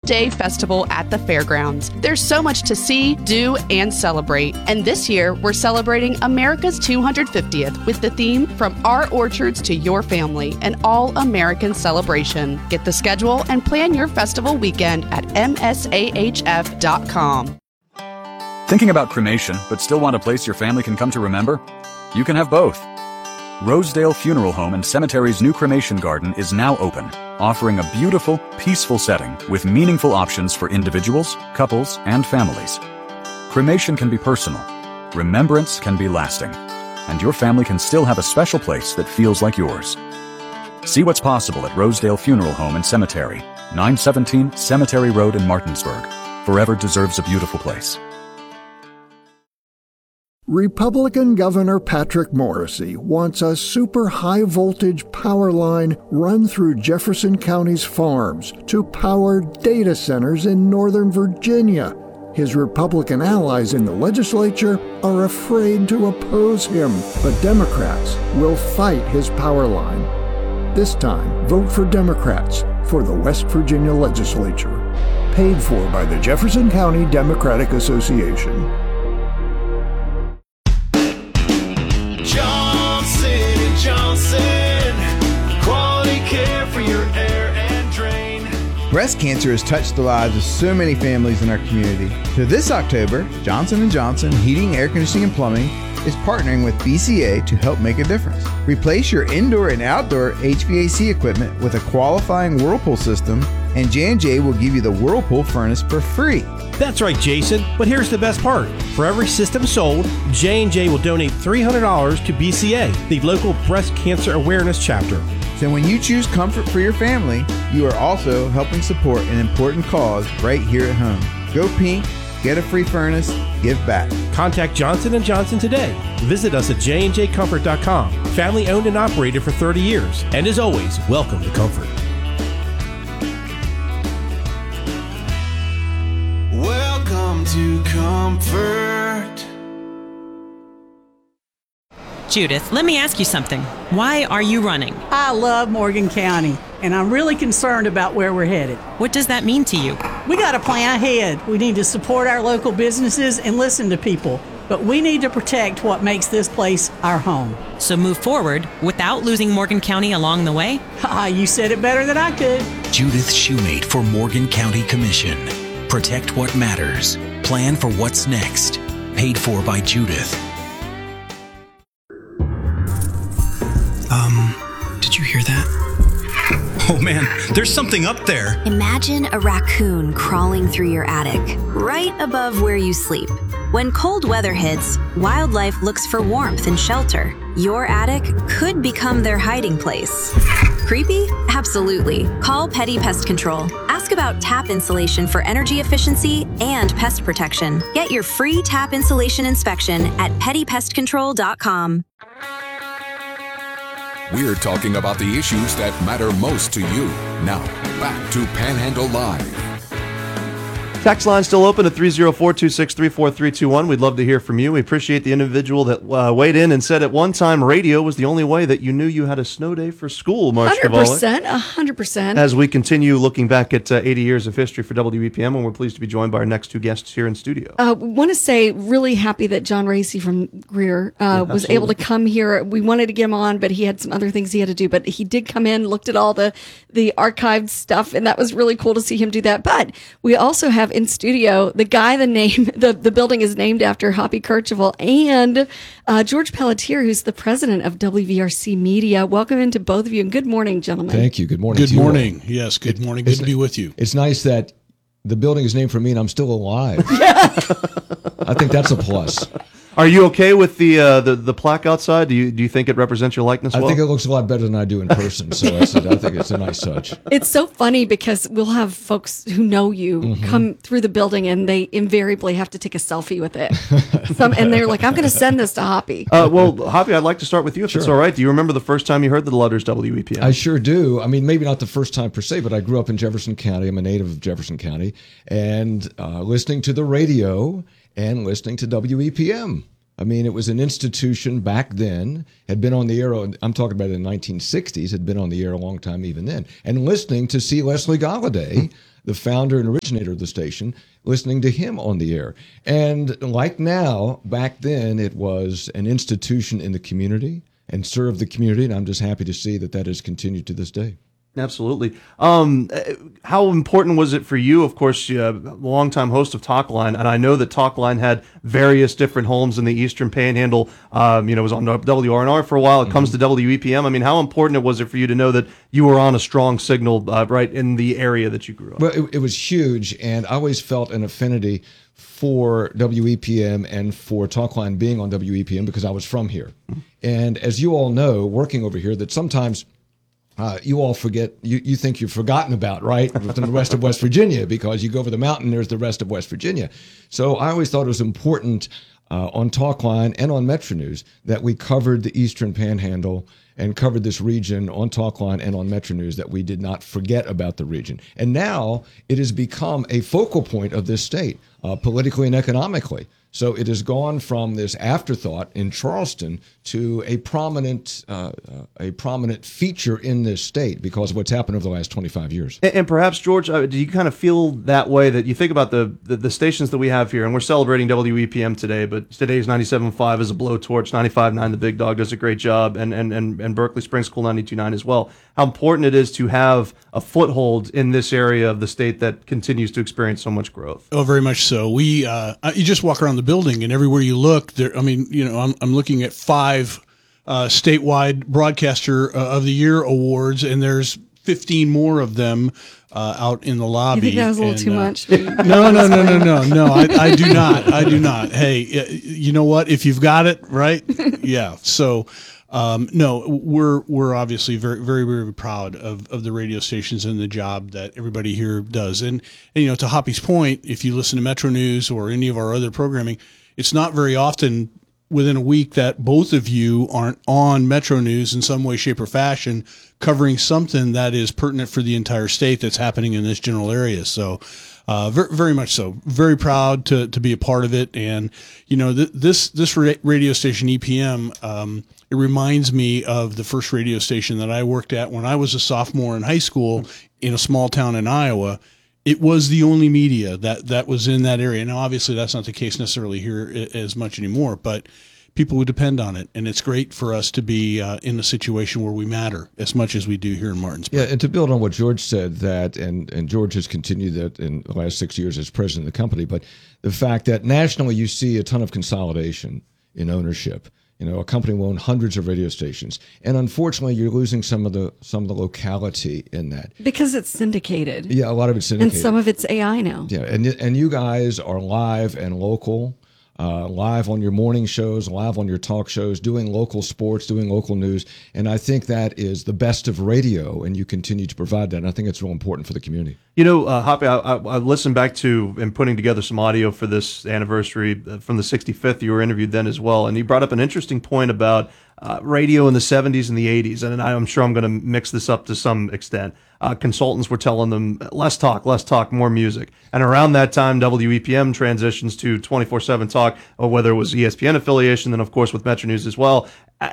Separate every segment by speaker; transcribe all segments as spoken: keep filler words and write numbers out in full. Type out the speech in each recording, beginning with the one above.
Speaker 1: full-day festival at the fairgrounds. There's so much to see, do, and celebrate. And this year, we're celebrating America's two hundred fiftieth with the theme From Our Orchards to Your Family, an all-American celebration. Get the schedule and plan your festival weekend at M S A H F dot com.
Speaker 2: Thinking about cremation, but still want a place your family can come to remember? You can have both. Rosedale Funeral Home and Cemetery's new cremation garden is now open, offering a beautiful, peaceful setting with meaningful options for individuals, couples, and families. Cremation can be personal, remembrance can be lasting, and your family can still have a special place that feels like yours. See what's possible at Rosedale Funeral Home and Cemetery, nine seventeen Cemetery Road in Martinsburg. Forever deserves a beautiful place.
Speaker 3: Republican Governor Patrick Morrisey wants a super high-voltage power line run through Jefferson County's farms to power data centers in Northern Virginia. His Republican allies in the legislature are afraid to oppose him, but Democrats will fight his power line. This time, vote for Democrats for the West Virginia legislature. Paid for by the Jefferson County Democratic Association.
Speaker 4: Johnson, quality care for your air and drain.
Speaker 5: Breast cancer has touched the lives of so many families in our community. So this October, Johnson and Johnson Heating, Air Conditioning, and Plumbing is partnering with B C A to help make a difference. Replace your indoor and outdoor H V A C equipment with a qualifying Whirlpool system, and J and J will give you the Whirlpool furnace for free.
Speaker 6: That's right, Jason. But here's the best part. For every system sold, J and J will donate three hundred dollars to B C A, the local breast cancer awareness chapter.
Speaker 5: So when you choose comfort for your family, you are also helping support an important cause right here at home. Go pink, get a free furnace, give back.
Speaker 6: Contact Johnson and Johnson today. Visit us at j and j comfort dot com. Family owned and operated for thirty years. And as always, welcome to Comfort.
Speaker 4: Welcome to Comfort.
Speaker 7: Judith, let me ask you something. Why are you running?
Speaker 8: I love Morgan County, and I'm really concerned about where we're headed.
Speaker 7: What does that mean to you?
Speaker 8: We got to plan ahead. We need to support our local businesses and listen to people, but we need to protect what makes this place our home.
Speaker 7: So move forward without losing Morgan County along the way?
Speaker 8: Ah, you said it better than I could.
Speaker 9: Judith Shoemate for Morgan County Commission. Protect what matters. Plan for what's next. Paid for by Judith.
Speaker 10: Um, did you hear that? Oh man, there's something up there.
Speaker 11: Imagine a raccoon crawling through your attic, right above where you sleep. When cold weather hits, wildlife looks for warmth and shelter. Your attic could become their hiding place. Creepy? Absolutely. Call Petty Pest Control. Ask about tap insulation for energy efficiency and pest protection. Get your free tap insulation inspection at petty pest control dot com.
Speaker 12: We're talking about the issues that matter most to you. Now, back to Panhandle Live.
Speaker 13: Text line still open at three oh four, two six three, four three two one. We'd love to hear from you. We appreciate the individual that uh, weighed in and said at one time radio was the only way that you knew you had a snow day for school, Marcia
Speaker 14: one hundred percent, one hundred percent.
Speaker 13: As we continue looking back at uh, eighty years of history for W E P M, and we're pleased to be joined by our next two guests here in studio.
Speaker 14: I uh, want to say really happy that John Racy from Greer uh,
Speaker 13: Yeah,
Speaker 14: was
Speaker 13: absolutely.
Speaker 14: able to come here. We wanted to get him on, but he had some other things he had to do. But he did come in, looked at all the, the archived stuff, and that was really cool to see him do that. But we also have in studio the guy, the name, the, the building is named after Hoppy Kercheval, and uh, George Pelletier, who's the president of W V R C Media. Welcome into both of you, and good morning, gentlemen.
Speaker 15: Thank you. Good morning.
Speaker 16: Good
Speaker 15: to you all.
Speaker 16: morning. Yes, good morning. Good to be with you.
Speaker 15: It's nice that the building is named for me and I'm still alive. I think that's a plus.
Speaker 13: Are you okay with the uh, the the plaque outside? Do you do you think it represents your likeness
Speaker 15: I
Speaker 13: well?
Speaker 15: think it looks a lot better than I do in person. So I, said, I think it's a nice touch.
Speaker 14: It's so funny because we'll have folks who know you
Speaker 15: Mhm.
Speaker 14: come through the building and they invariably have to take a selfie with it. Some, and they're like, I'm going to send this to Hoppy.
Speaker 13: Uh, well, Hoppy, I'd like to start with you if it's
Speaker 15: Sure.
Speaker 13: all right. Do you remember the first time you heard the letters W E P M?
Speaker 15: I sure do. I mean, maybe not the first time per se, but I grew up in Jefferson County. I'm a native of Jefferson County. And uh, listening to the radio and listening to W E P M. I mean, it was an institution back then, had been on the air, I'm talking about in the nineteen sixties, had been on the air a long time even then. And listening to C. Leslie Galladay the founder and originator of the station, listening to him on the air. And like now, back then, it was an institution in the community and served the community, and I'm just happy to see that that has continued to this day.
Speaker 13: Absolutely. Um, how important was it for you? Of course, you're a longtime host of Talkline, and I know that Talkline had various different homes in the Eastern Panhandle. Um, you know, it was on W R N R for a while. It mm-hmm. comes to W E P M. I mean, how important was it for you to know that you were on a strong signal uh, right in the area that you grew up?
Speaker 15: Well, it, it was huge, and I always felt an affinity for W E P M and for Talkline being on W E P M because I was from here. Mm-hmm. And as you all know, working over here, that sometimes Uh, you all forget, you, you think you've forgotten about, right? Within the rest of West Virginia, because you go over the mountain, there's the rest of West Virginia. So I always thought it was important uh, on Talkline and on Metro News that we covered the Eastern Panhandle and covered this region on Talkline and on Metro News, that we did not forget about the region. And now it has become a focal point of this state, uh, politically and economically. So it has gone from this afterthought in Charleston to a prominent uh, a prominent feature in this state because of what's happened over the last twenty-five years.
Speaker 13: And, and perhaps, George, uh, do you kind of feel that way, that you think about the, the, the stations that we have here, and we're celebrating W E P M today, but today's ninety-seven point five is a blowtorch, ninety-five point nine, the Big Dog, does a great job, and, and, and, and Berkeley Springs School ninety-two point nine as well. How important it is to have a foothold in this area of the state that continues to experience so much growth.
Speaker 16: Oh, very much so. We uh, you just walk around the building, and everywhere you look, there. I mean, you know, I'm I'm looking at five uh, statewide Broadcaster uh, of the Year awards, and there's fifteen more of them uh, out in the lobby.
Speaker 14: You think that was a little
Speaker 16: and,
Speaker 14: too
Speaker 16: uh,
Speaker 14: much?
Speaker 16: No, no, no, no, no, no. I, I do not. I do not. Hey, you know what? If you've got it, right? Yeah. So. Um, no, we're we're obviously very very very proud of, of the radio stations and the job that everybody here does. And, and you know, to Hoppy's point, if you listen to Metro News or any of our other programming, it's not very often within a week that both of you aren't on Metro News in some way, shape, or fashion, covering something that is pertinent for the entire state that's happening in this general area. So. Uh, very, very much so. Very proud to, to be a part of it. And, you know, th- this this ra- radio station, E P M, um, it reminds me of the first radio station that I worked at when I was a sophomore in high school in a small town in Iowa. It was the only media that, that was in that area. Now, obviously, that's not the case necessarily here as much anymore, but people would depend on it. And it's great for us to be uh, in a situation where we matter as much as we do here in Martinsburg.
Speaker 15: Yeah, and to build on what George said, that, and, and George has continued that in the last six years as president of the company, but the fact that nationally you see a ton of consolidation in ownership. You know, a company will own hundreds of radio stations, and unfortunately, you're losing some of the some of the locality in that
Speaker 14: because it's syndicated.
Speaker 15: Yeah, a lot of it's syndicated,
Speaker 14: and some of it's A I now.
Speaker 15: Yeah, and and you guys are live and local. Uh, live on your morning shows, live on your talk shows, doing local sports, doing local news. And I think that is the best of radio, and you continue to provide that. And I think it's real important for the community.
Speaker 13: You know, uh, Hoppy, I, I, I listened back to and putting together some audio for this anniversary from the sixty-fifth. You were interviewed then as well, and you brought up an interesting point about uh, radio in the seventies and the eighties. And I'm sure I'm going to mix this up to some extent. Uh, consultants were telling them, less talk, less talk, more music. And around that time, W E P M transitions to twenty-four seven talk, or whether it was E S P N affiliation, then of course with Metro News as well.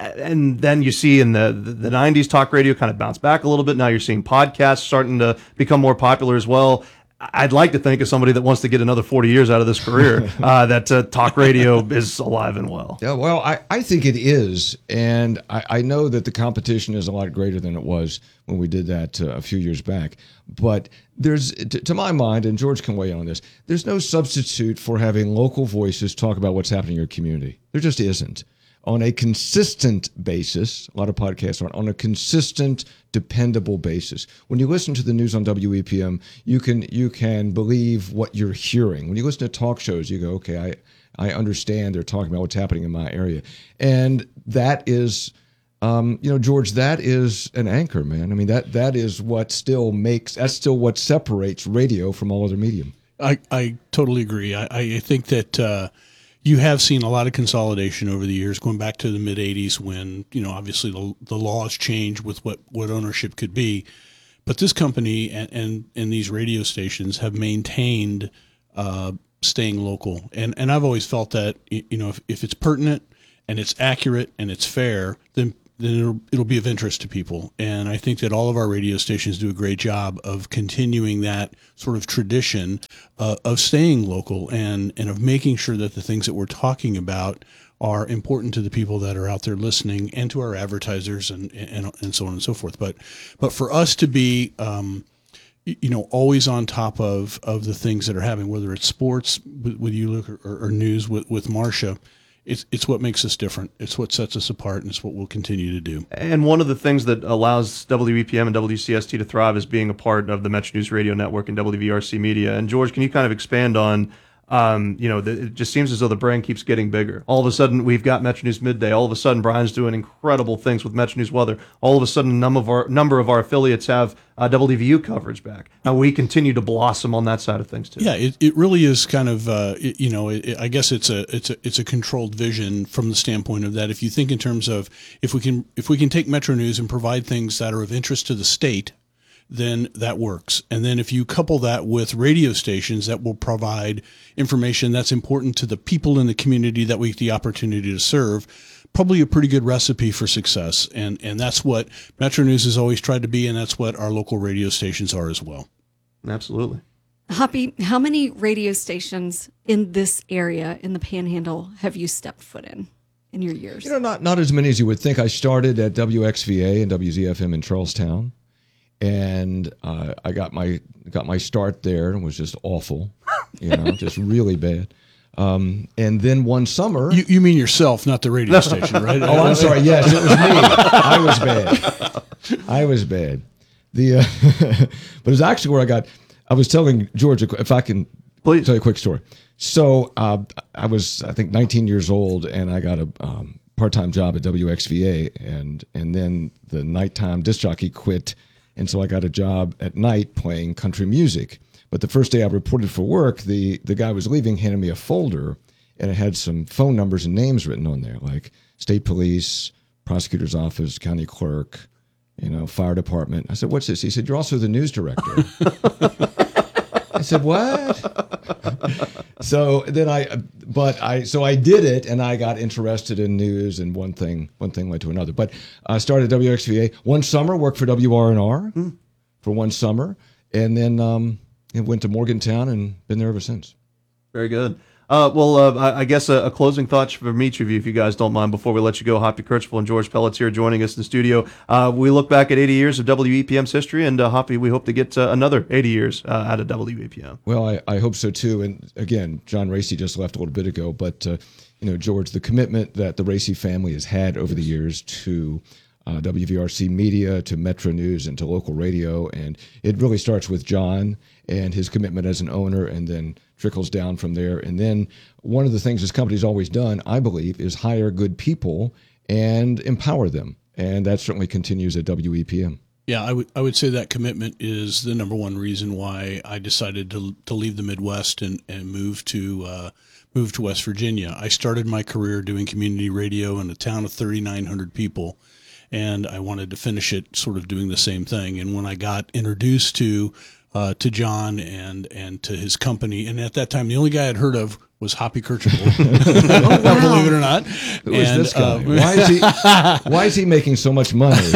Speaker 13: And then you see in the, the, the nineties, talk radio kind of bounced back a little bit. Now you're seeing podcasts starting to become more popular as well. I'd like to think, as somebody that wants to get another forty years out of this career, uh, that uh, talk radio is alive and well.
Speaker 15: Yeah, well, I, I think it is. And I, I know that the competition is a lot greater than it was when we did that uh, a few years back. But there's, to, to my mind, and George can weigh in on this, there's no substitute for having local voices talk about what's happening in your community. There just isn't. On a consistent basis, a lot of podcasts aren't, on a consistent, dependable basis. When you listen to the news on W E P M, you can you can believe what you're hearing. When you listen to talk shows, you go, okay, I, I understand they're talking about what's happening in my area. And that is, um, you know, George, that is an anchor, man. I mean, that that is what still makes, that's still what separates radio from all other medium.
Speaker 16: I, I totally agree. I, I think that uh, you have seen a lot of consolidation over the years, going back to the mid eighties when, you know, obviously the, the laws changed with what, what ownership could be. But this company and, and, and these radio stations have maintained uh, staying local. And, and I've always felt that, you know, if, if it's pertinent and it's accurate and it's fair, then then it'll, it'll be of interest to people. And I think that all of our radio stations do a great job of continuing that sort of tradition uh, of staying local and, and of making sure that the things that we're talking about are important to the people that are out there listening and to our advertisers and, and, and so on and so forth. But, but for us to be, um, you know, always on top of, of the things that are happening, whether it's sports with, with you, Luke, or, or news with, with Marcia, it's, it's what makes us different. It's what sets us apart, and it's what we'll continue to do.
Speaker 13: And one of the things that allows W E P M and W C S T to thrive is being a part of the Metro News Radio Network and W V R C Media. And George, can you kind of expand on, um, you know, the, it just seems as though the brand keeps getting bigger. All of a sudden, we've got Metro News Midday. All of a sudden, Brian's doing incredible things with Metro News Weather. All of a sudden, a number of our, number of our affiliates have uh, W V U coverage back. Now, we continue to blossom on that side of things, too.
Speaker 16: Yeah, it, it really is kind of, uh, it, you know, it, I guess it's a it's a it's a controlled vision from the standpoint of that. If you think in terms of if we can if we can take Metro News and provide things that are of interest to the state, then that works. And then if you couple that with radio stations that will provide information that's important to the people in the community that we get the opportunity to serve, probably a pretty good recipe for success. And and that's what Metro News has always tried to be, and that's what our local radio stations are as well.
Speaker 13: Absolutely.
Speaker 14: Hoppy, how many radio stations in this area, in the Panhandle, have you stepped foot in in your years?
Speaker 15: You know, not, not as many as you would think. I started at W X V A and W Z F M in Charlestown. And uh, I got my got my start there and was just awful, you know, just really bad. Um, and then one summer,
Speaker 16: you, you mean yourself, not the radio station, right?
Speaker 15: Oh, I'm sorry. Yes, it was me. I was bad. I was bad. The uh, but it was actually where I got. I was telling George, if I can
Speaker 13: please
Speaker 15: tell you a quick story. So uh, I was, I think, nineteen years old, and I got a um, part-time job at W X V A, and and then the nighttime disc jockey quit. And so I got a job at night playing country music. But the first day I reported for work, the, the guy was leaving, handed me a folder, and it had some phone numbers and names written on there, like state police, prosecutor's office, county clerk, you know, fire department. I said, what's this? He said, you're also the news director. I said, what? So then I, but I, so I did it, and I got interested in news, and one thing, one thing led to another. But I started at W X V A one summer, worked for W R N R mm. for one summer, and then um, went to Morgantown and been there ever since.
Speaker 13: Very good. Uh, well, uh, I, I guess a, a closing thought from each of you, if you guys don't mind, before we let you go. Hoppy Kercheval and George Pelletier joining us in the studio. Uh, we look back at eighty years of W E P M's history, and uh, Hoppy, we hope to get uh, another eighty years uh, out of W E P M.
Speaker 15: Well, I, I hope so too. And again, John Racy just left a little bit ago, but uh, you know, George, the commitment that the Racy family has had over the years to uh, W V R C Media, to Metro News, and to local radio, and it really starts with John and his commitment as an owner, and then trickles down from there. And then one of the things this company's always done, I believe, is hire good people and empower them. And that certainly continues at W E P M.
Speaker 16: Yeah, I would I would say that commitment is the number one reason why I decided to to leave the Midwest and, and move to uh, move to West Virginia. I started my career doing community radio in a town of thirty-nine hundred people, and I wanted to finish it sort of doing the same thing. And when I got introduced to Uh, to John and and to his company, and at that time the only guy I'd heard of was Hoppy Kercheval. Oh, wow. Believe it or not.
Speaker 15: Who is
Speaker 16: and,
Speaker 15: this guy?
Speaker 16: Uh,
Speaker 15: why is he why is he making so much money?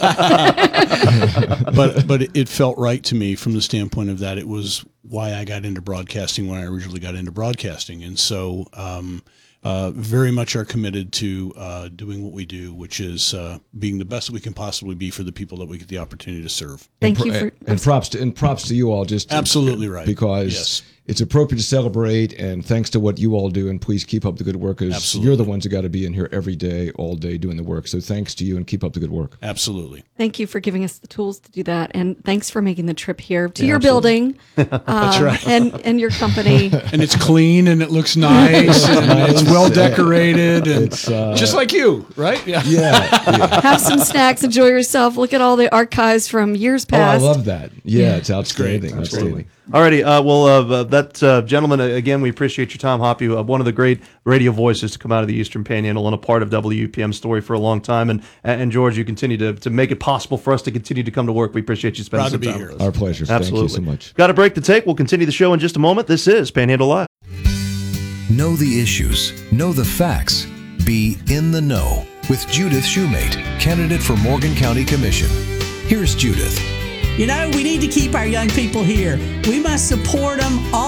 Speaker 16: but but it felt right to me from the standpoint of that it was why I got into broadcasting when I originally got into broadcasting, and so um, uh, very much are committed to uh, doing what we do, which is uh, being the best that we can possibly be for the people that we get the opportunity to serve.
Speaker 14: Thank
Speaker 15: and,
Speaker 14: you for
Speaker 15: and props to and props to you all. Just
Speaker 16: absolutely right,
Speaker 15: because
Speaker 16: yes.
Speaker 15: It's appropriate to celebrate, and thanks to what you all do, and please keep up the good work, because you're the ones that got to be in here every day, all day, doing the work. So thanks to you, and keep up the good work.
Speaker 16: Absolutely.
Speaker 14: Thank you for giving us the tools to do that, and thanks for making the trip here to
Speaker 16: Yeah,
Speaker 14: your
Speaker 16: absolutely.
Speaker 14: building.
Speaker 16: That's
Speaker 14: um,
Speaker 16: right.
Speaker 14: And, and your company.
Speaker 16: And it's clean, and it looks nice, and
Speaker 15: Nice.
Speaker 16: it's well decorated, and
Speaker 15: It's, uh,
Speaker 16: just like you, right? Yeah.
Speaker 15: Yeah.
Speaker 14: Have some snacks, enjoy yourself, look at all the archives from years
Speaker 15: Oh, I
Speaker 14: past.
Speaker 15: love that. Yeah,
Speaker 14: Yeah.
Speaker 15: it's outstanding. outstanding.
Speaker 13: Alrighty, uh, well, uh, that uh, gentlemen, uh, again, we appreciate your time, Hoppy. Uh, one of the great radio voices to come out of the Eastern Panhandle and a part of W E P M's story for a long time. And and George, you continue to, to make it possible for us to continue to come to work. We appreciate you spending
Speaker 16: Proud
Speaker 13: some
Speaker 16: to be
Speaker 13: time
Speaker 16: here.
Speaker 13: with us.
Speaker 15: Our pleasure.
Speaker 13: Absolutely.
Speaker 15: Thank you so much.
Speaker 13: Got a break to take. We'll continue the show in just a moment. This is Panhandle Live.
Speaker 9: Know the issues, know the facts, be in the know.
Speaker 17: with Judith Shoemate, candidate for Morgan County Commission. Here's Judith.
Speaker 8: You know, we need to keep our young people here. We must support them all.